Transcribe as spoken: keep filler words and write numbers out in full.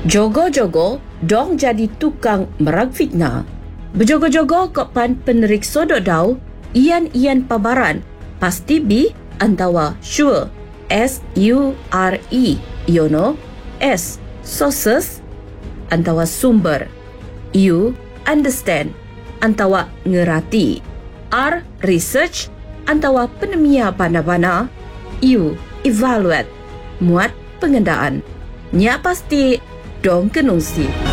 Jogo-jogo dong jadi tukang merag fitnah. Berjogo-jogo kok pan peneriksa dok dau, ian-ian pabaran, pasti bi antawa sure, S U R E, yono, S, sources, antawa sumber, U, understand, antawa ngerati, R, research, antawa penemia bana-bana, U, evaluate, muat pengendaan. Nya pasti dong kenungsi.